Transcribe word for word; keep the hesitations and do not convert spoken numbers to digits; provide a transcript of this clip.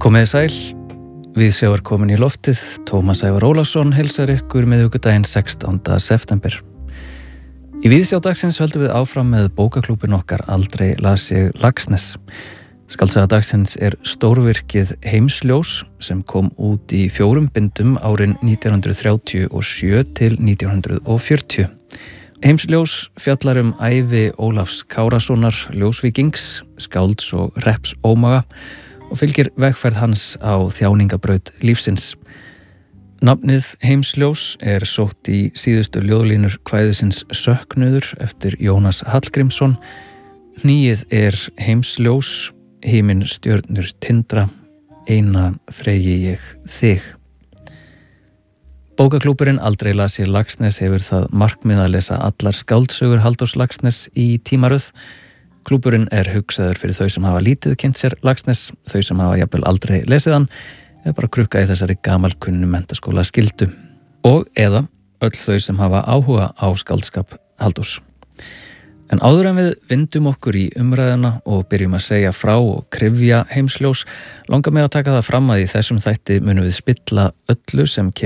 Komiði sæl, Viðsjá er komin í loftið, Tómas Ævar Ólafsson heilsar ykkur miðvikudaginn sextánda september. Í Viðsjá dagsins höldum við áfram með bókaklúbbin okkar Aldrei las ég Laxness. Skaldsaga dagsins er stórvirkið Heimsljós sem kom út í fjórum bindum árin nítján hundruð þrjátíu og sjö til nítján hundruð fjörutíu. Heimsljós fjallar um ævi Ólafs Kárasonar, ljósvíkings, skálds og repps ómaga og fylgir vegferð hans á þjáningabraut lífsins. Nafnið Heimsljós er sótt í síðustu ljóðlínur kvæðisins Söknuður eftir Jónas Hallgrímsson. Hnýið er Heimsljós, himinn stjörnur tindra, eina freyji ég þig. Bókaklúbburinn Aldrei las ég Laxness hefur það markmið að lesa allar skáldsögur Halldórs Laxness í tímaröð. Klúbburinn er hugsaður fyrir þau sem hafa lítið kynnt sér Laxness, þau sem hafa jafnvel aldrei lesið hann, eða bara krukka í þessari gamalkunnu menntaskóla skildu. Og eða öll þau sem hafa áhuga á skáldskap Halldórs. En áður en við vindum okkur í umræðuna og byrjum að segja frá og kryfja Heimsljós, langar mig að taka það fram að í þessum þætti munum við spilla öllu sem kemur